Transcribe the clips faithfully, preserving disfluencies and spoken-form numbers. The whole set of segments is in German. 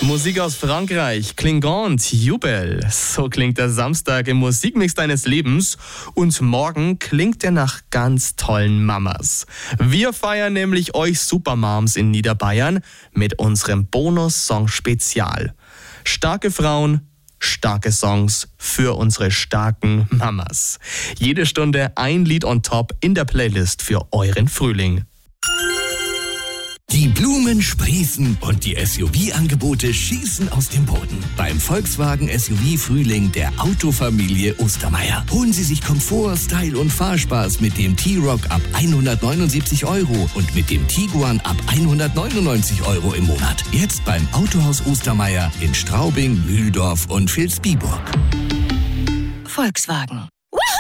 Musik aus Frankreich, Klingant, Jubel. So klingt der Samstag im Musikmix deines Lebens. Und morgen klingt er nach ganz tollen Mamas. Wir feiern nämlich euch Supermoms in Niederbayern mit unserem Bonus-Song-Spezial. Starke Frauen, starke Songs für unsere starken Mamas. Jede Stunde ein Lied on top in der Playlist für euren Frühling. Die Blumen sprießen und die S U V-Angebote schießen aus dem Boden. Beim Volkswagen S U V-Frühling der Autofamilie Ostermeier. Holen Sie sich Komfort, Style und Fahrspaß mit dem T-Roc ab hundertneunundsiebzig Euro und mit dem Tiguan ab hundertneunundneunzig Euro im Monat. Jetzt beim Autohaus Ostermeier in Straubing, Mühldorf und Vilsbiburg. Volkswagen.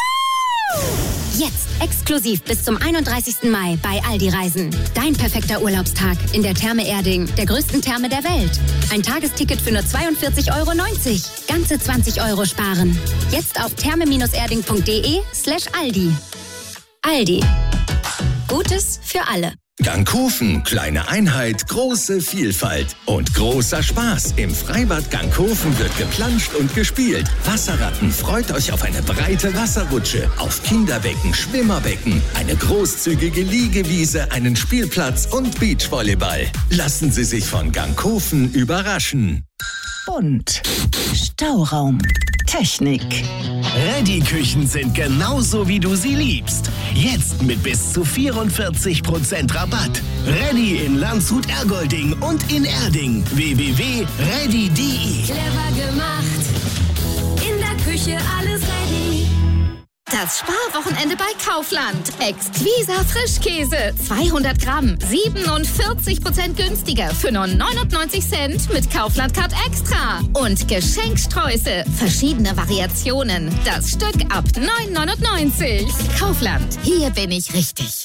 Jetzt exklusiv bis zum einunddreißigsten Mai bei Aldi Reisen. Dein perfekter Urlaubstag in der Therme Erding, der größten Therme der Welt. Ein Tagesticket für nur zweiundvierzig Euro neunzig. Ganze zwanzig Euro sparen. Jetzt auf therme-erding.de slash Aldi. Aldi. Gutes für alle. Ganghofen, kleine Einheit, große Vielfalt und großer Spaß. Im Freibad Ganghofen wird geplanscht und gespielt. Wasserratten, freut euch auf eine breite Wasserrutsche, auf Kinderbecken, Schwimmerbecken, eine großzügige Liegewiese, einen Spielplatz und Beachvolleyball. Lassen Sie sich von Ganghofen überraschen. Bunt, Stauraum, Technik. Ready-Küchen sind genauso, wie du sie liebst. Jetzt mit bis zu vierundvierzig Prozent Rabatt. Ready in Landshut-Ergolding und in Erding. w w w punkt ready punkt de. Clever gemacht. In der Küche alles ready. Das Sparwochenende bei Kaufland. Exquisa Frischkäse. zweihundert Gramm. siebenundvierzig Prozent günstiger. Für nur neunundneunzig Cent mit Kaufland Card Extra. Und Geschenksträuße. Verschiedene Variationen. Das Stück ab neun neunundneunzig. Kaufland. Hier bin ich richtig.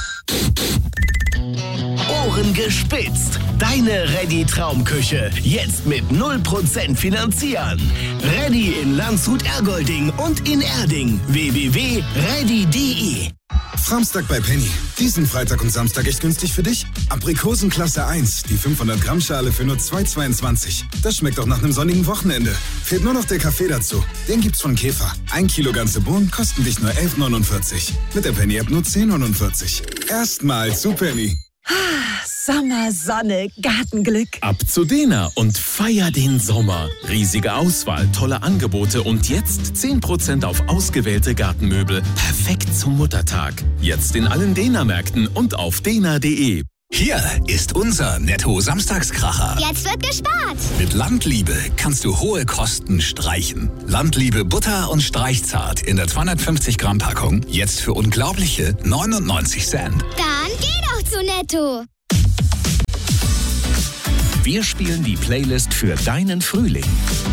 Ohren gespitzt. Deine Ready-Traumküche. Jetzt mit null Prozent finanzieren. Ready in Landshut-Ergolding und in Erding. w w w punkt ready punkt de. Framstag bei Penny. Diesen Freitag und Samstag echt günstig für dich? Aprikosen Klasse eins, die fünfhundert Gramm Schale für nur zwei Euro zweiundzwanzig. Das schmeckt doch nach einem sonnigen Wochenende. Fehlt nur noch der Kaffee dazu. Den gibt's von Käfer. Ein Kilo ganze Bohnen kosten dich nur elf neunundvierzig. Mit der Penny-App nur zehn neunundvierzig. Erstmal zu Penny. Sommer, Sonne, Gartenglück. Ab zu Dena und feier den Sommer. Riesige Auswahl, tolle Angebote und jetzt zehn Prozent auf ausgewählte Gartenmöbel. Perfekt zum Muttertag. Jetzt in allen Dena-Märkten und auf dena punkt de. Hier ist unser Netto-Samstagskracher. Jetzt wird gespart. Mit Landliebe kannst du hohe Kosten streichen. Landliebe Butter und Streichzart in der zweihundertfünfzig Gramm Packung. Jetzt für unglaubliche neunundneunzig Cent. Dann geh doch zu Netto. Wir spielen die Playlist für deinen Frühling.